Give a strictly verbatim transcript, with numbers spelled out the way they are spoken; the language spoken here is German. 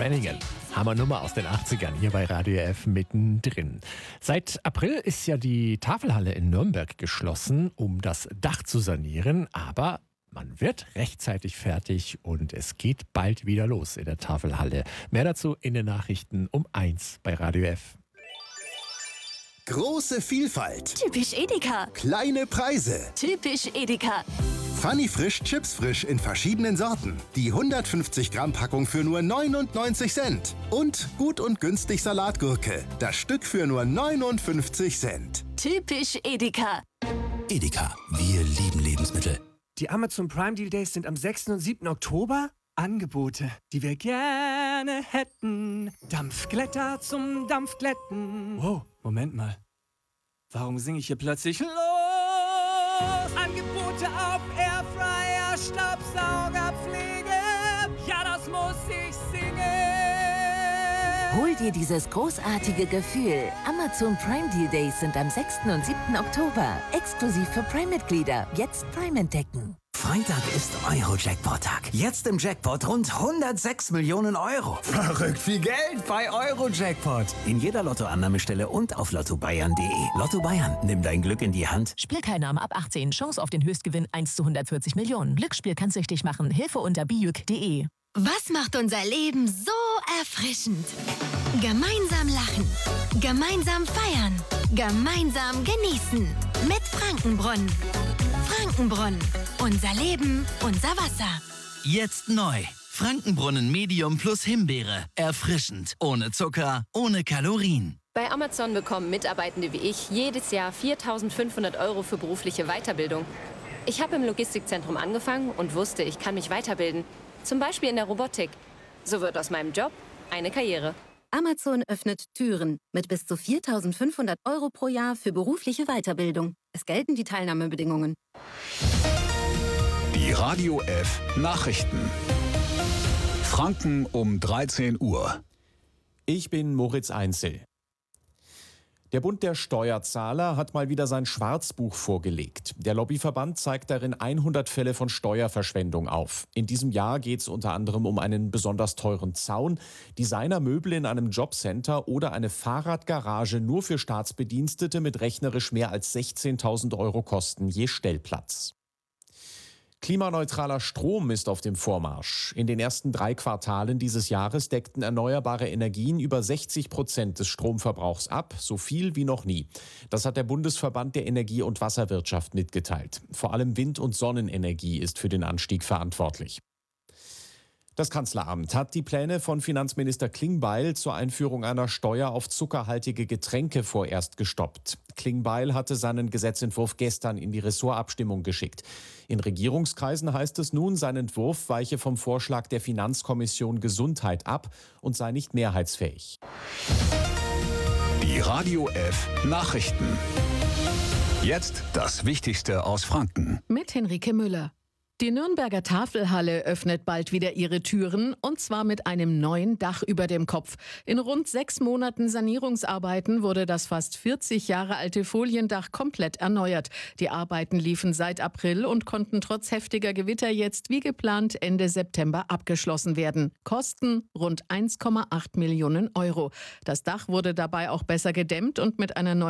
Brannigan. Hammernummer aus den achtzigern hier bei Radio F mittendrin. Seit April ist ja die Tafelhalle in Nürnberg geschlossen, um das Dach zu sanieren. Aber man wird rechtzeitig fertig und es geht bald wieder los in der Tafelhalle. Mehr dazu in den Nachrichten um eins bei Radio F. Große Vielfalt. Typisch Edeka. Kleine Preise. Typisch Edeka. Funny Frisch, Chips frisch in verschiedenen Sorten. Die hundertfünfzig Gramm Packung für nur neunundneunzig Cent. Und gut und günstig Salatgurke. Das Stück für nur neunundfünfzig Cent. Typisch Edeka. Edeka, wir lieben Lebensmittel. Die Amazon Prime Deal Days sind am sechsten und siebten Oktober. Angebote, die wir gerne hätten. Dampfglätter zum Dampfglätten. Wow, Moment mal. Warum singe ich hier plötzlich los? Angebote auf Airfryer, Staubsaugerpflege. Ja, das muss ich singen. Hol dir dieses großartige Gefühl. Amazon Prime Deal Days sind am sechsten und siebten Oktober. Exklusiv für Prime-Mitglieder. Jetzt Prime entdecken. Freitag ist Euro-Jackpot-Tag. Jetzt im Jackpot rund hundertsechs Millionen Euro. Verrückt viel Geld bei Euro-Jackpot. In jeder Lottoannahmestelle und auf lotto bayern punkt de. Lotto Bayern, nimm dein Glück in die Hand. Spielteilnahme ab achtzehn. Chance auf den Höchstgewinn eins zu hundertvierzig Millionen. Glücksspiel kann süchtig machen. Hilfe unter bijuk punkt de. Was macht unser Leben so erfrischend? Gemeinsam lachen. Gemeinsam feiern. Gemeinsam genießen. Mit Frankenbrunnen. Frankenbrunnen. Unser Leben, unser Wasser. Jetzt neu. Frankenbrunnen Medium plus Himbeere. Erfrischend. Ohne Zucker, ohne Kalorien. Bei Amazon bekommen Mitarbeitende wie ich jedes Jahr viertausendfünfhundert Euro für berufliche Weiterbildung. Ich habe im Logistikzentrum angefangen und wusste, ich kann mich weiterbilden. Zum Beispiel in der Robotik. So wird aus meinem Job eine Karriere. Amazon öffnet Türen mit bis zu viertausendfünfhundert Euro pro Jahr für berufliche Weiterbildung. Es gelten die Teilnahmebedingungen. Die Radio F Nachrichten. Franken um dreizehn Uhr. Ich bin Moritz Einzel. Der Bund der Steuerzahler hat mal wieder sein Schwarzbuch vorgelegt. Der Lobbyverband zeigt darin hundert Fälle von Steuerverschwendung auf. In diesem Jahr geht es unter anderem um einen besonders teuren Zaun, Designermöbel in einem Jobcenter oder eine Fahrradgarage nur für Staatsbedienstete mit rechnerisch mehr als sechzehntausend Euro Kosten je Stellplatz. Klimaneutraler Strom ist auf dem Vormarsch. In den ersten drei Quartalen dieses Jahres deckten erneuerbare Energien über sechzig Prozent des Stromverbrauchs ab, so viel wie noch nie. Das hat der Bundesverband der Energie- und Wasserwirtschaft mitgeteilt. Vor allem Wind- und Sonnenenergie ist für den Anstieg verantwortlich. Das Kanzleramt hat die Pläne von Finanzminister Klingbeil zur Einführung einer Steuer auf zuckerhaltige Getränke vorerst gestoppt. Klingbeil hatte seinen Gesetzentwurf gestern in die Ressortabstimmung geschickt. In Regierungskreisen heißt es nun, sein Entwurf weiche vom Vorschlag der Finanzkommission Gesundheit ab und sei nicht mehrheitsfähig. Die Radio F Nachrichten. Jetzt das Wichtigste aus Franken. Mit Henrike Müller. Die Nürnberger Tafelhalle öffnet bald wieder ihre Türen, und zwar mit einem neuen Dach über dem Kopf. In rund sechs Monaten Sanierungsarbeiten wurde das fast vierzig Jahre alte Foliendach komplett erneuert. Die Arbeiten liefen seit April und konnten trotz heftiger Gewitter jetzt wie geplant Ende September abgeschlossen werden. Kosten rund eins Komma acht Millionen Euro. Das Dach wurde dabei auch besser gedämmt und mit einer neuen